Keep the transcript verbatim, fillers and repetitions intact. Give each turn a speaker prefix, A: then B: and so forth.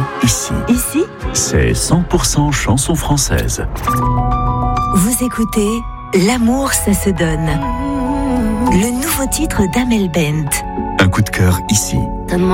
A: ici.
B: Ici,
A: c'est cent pour cent chanson française.
B: vous écoutez L'amour, ça se donne. Le nouveau titre d'Amel Bent.
A: Un coup de cœur ici.